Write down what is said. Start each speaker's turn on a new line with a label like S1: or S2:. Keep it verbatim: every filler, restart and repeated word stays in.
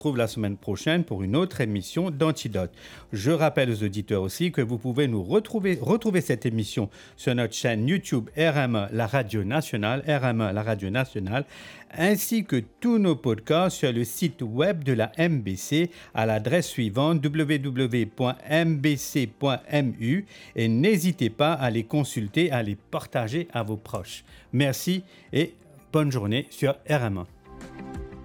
S1: retrouve la semaine prochaine pour une autre émission d'Antidote. Je rappelle aux auditeurs aussi que vous pouvez nous retrouver, retrouver cette émission sur notre chaîne YouTube R M un, la radio nationale, R M un, la radio nationale, ainsi que tous nos podcasts sur le site web de la M B C à l'adresse suivante w w w point m b c point m u et n'hésitez pas à les consulter, à les partager à vos proches. Merci et bonne journée sur R M un.